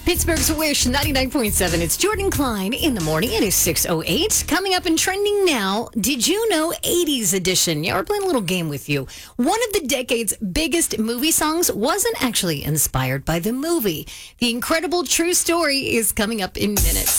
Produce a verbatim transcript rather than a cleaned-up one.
Pittsburgh's Wish ninety-nine point seven. It's Jordan Klein in the morning. It is six oh eight. Coming up and trending now, Did You Know eighties edition. Yeah, we're playing a little game with you. One of the decade's biggest movie songs wasn't actually inspired by the movie. The incredible true story is coming up in minutes.